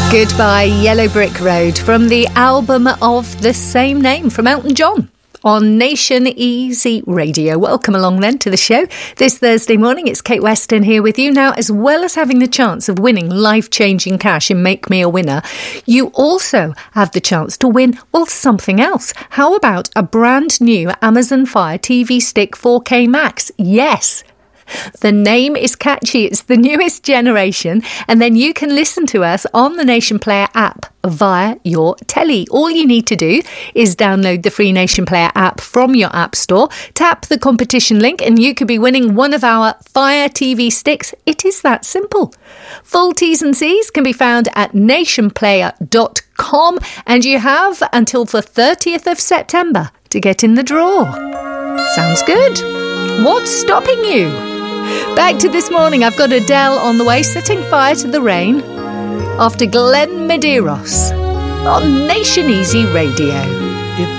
Goodbye Yellow Brick Road from the album of the same name from Elton John on Nation Easy Radio. Welcome along then to the show. This Thursday morning, it's Kate Weston here with you. Now, as well as having the chance of winning life-changing cash in Make Me a Winner, you also have the chance to win, well, something else. How about a brand new Amazon Fire TV Stick 4K Max? Yes. The name is catchy. It's the newest generation. And then you can listen to us on the Nation Player app via your telly. All you need to do is download the free Nation Player app from your app store, tap the competition link, and you could be winning one of our Fire TV sticks. It is that simple. Full T's and C's can be found at nationplayer.com, and you have until the 30th of September to get in the draw. Sounds good. What's stopping you? Back to this morning, I've got Adele on the way, setting fire to the rain, after Glenn Medeiros on Nation Easy Radio.